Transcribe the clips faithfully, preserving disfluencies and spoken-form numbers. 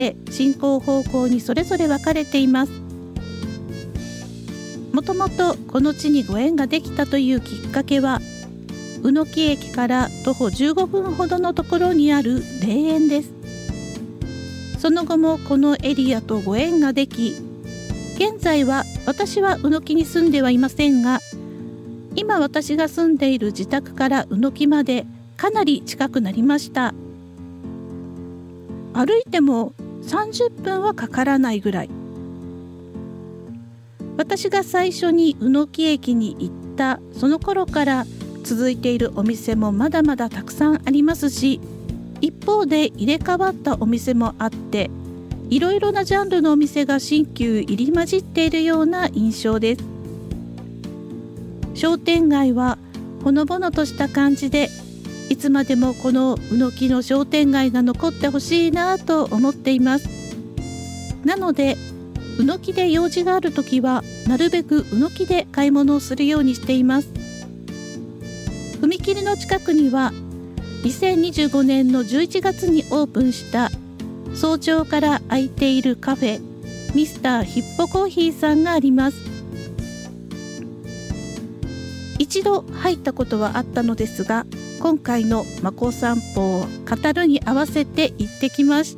進行方向にそれぞれ分かれています。もともとこの地にご縁ができたというきっかけは、宇野木駅から徒歩じゅうごふんほどのところにある霊園です。その後もこのエリアとご縁ができ、現在は私は宇野木に住んではいませんが、今私が住んでいる自宅から宇野木までかなり近くなりました。歩いてもさんじゅっぷんはかからないぐらい。私が最初に宇野木駅に行ったその頃から続いているお店もまだまだたくさんありますし、一方で入れ替わったお店もあって、いろいろなジャンルのお店が新旧入り混じっているような印象です。商店街はほのぼのとした感じで、いつまでもこの宇野木の商店街が残ってほしいなと思っています。なので宇野木で用事があるときはなるべく宇野木で買い物をするようにしています。踏切の近くにはにせんにじゅうごねんのじゅういちがつにオープンした早朝から開いているカフェミスターヒッポコーヒーさんがあります。一度入ったことはあったのですが、今回のまこ散歩を語るに合わせて行ってきました。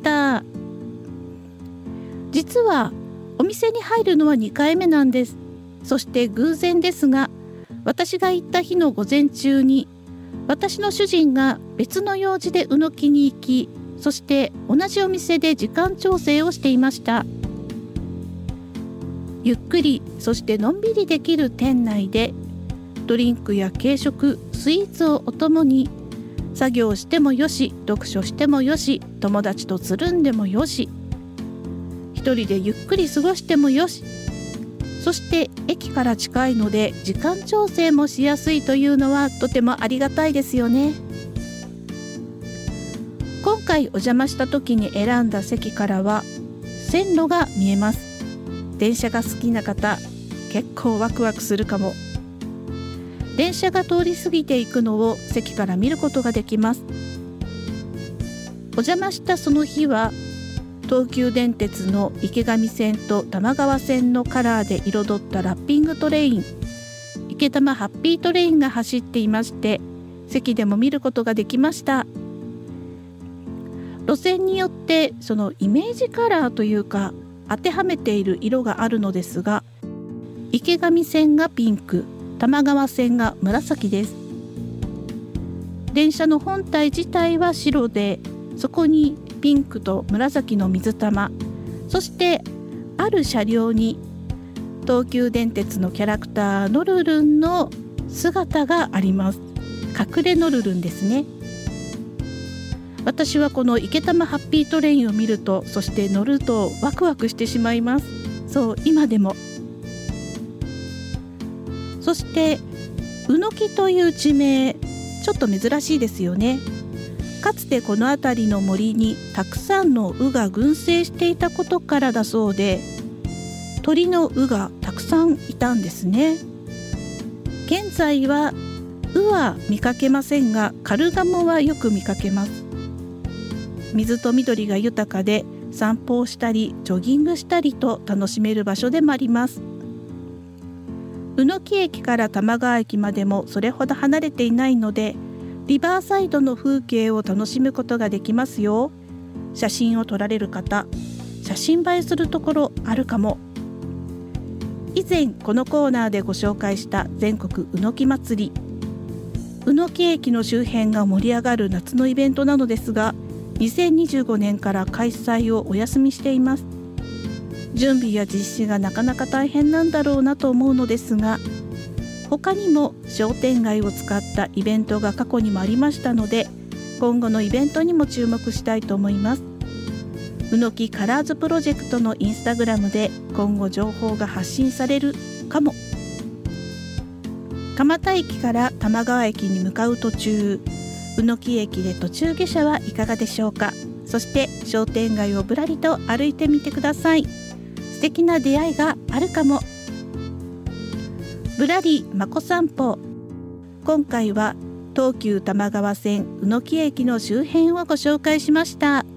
実はお店に入るのはにかいめなんです。そして偶然ですが、私が行った日の午前中に私の主人が別の用事で宇野木に行き、そして同じお店で時間調整をしていました。ゆっくり、そしてのんびりできる店内でドリンクや軽食、スイーツをお供に作業してもよし、読書してもよし、友達とつるんでもよし、一人でゆっくり過ごしてもよし、そして駅から近いので時間調整もしやすいというのはとてもありがたいですよね。今回お邪魔した時に選んだ席からは線路が見えます。電車が好きな方、結構ワクワクするかも。電車が通り過ぎていくのを席から見ることができます。お邪魔したその日は東急電鉄の池上線と玉川線のカラーで彩ったラッピングトレイン、池玉ハッピートレインが走っていまして、席でも見ることができました。路線によってそのイメージカラーというか当てはめている色があるのですが、池上線がピンク、玉川線が紫です。電車の本体自体は白で、そこにピンクと紫の水玉、そしてある車両に東急電鉄のキャラクターのルルンの姿があります。隠れのルルンですね。私はこの池玉ハッピートレインを見ると、そして乗るとワクワクしてしまいます。そう、今でも。そして宇野木という地名、ちょっと珍しいですよね。かつてこの辺りの森にたくさんの鵜が群生していたことからだそうで、鳥の鵜がたくさんいたんですね。現在は鵜は見かけませんが、カルガモはよく見かけます。水と緑が豊かで、散歩をしたりジョギングしたりと楽しめる場所でもあります。宇野木駅から玉川駅までもそれほど離れていないので、リバーサイドの風景を楽しむことができますよ。写真を撮られる方、写真映えするところあるかも。以前このコーナーでご紹介した全国宇野木祭り、宇野木駅の周辺が盛り上がる夏のイベントなのですが、にせんにじゅうごねんから開催をお休みしています。準備や実施がなかなか大変なんだろうなと思うのですが、他にも商店街を使ったイベントが過去にもありましたので、今後のイベントにも注目したいと思います。宇野木カラーズプロジェクトのインスタグラムで今後情報が発信されるかも。蒲田駅から玉川駅に向かう途中、宇野木駅で途中下車はいかがでしょうか。そして商店街をぶらりと歩いてみてください。素敵な出会いがあるかも。ぶらりまこ散歩、今回は東急玉川線宇野木駅の周辺をご紹介しました。